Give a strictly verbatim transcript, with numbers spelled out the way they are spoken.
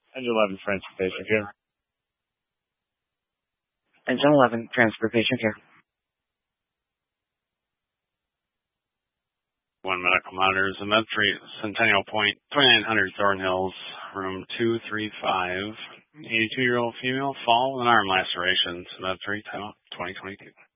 Engine eleven, transportation care. Engine eleven, transportation care. One medical monitors, the Med three Centennial Point, twenty-nine hundred Thornhills, room two three five. eighty-two-year-old female, fall with an arm lacerations. Med three, time out, twenty twenty-two.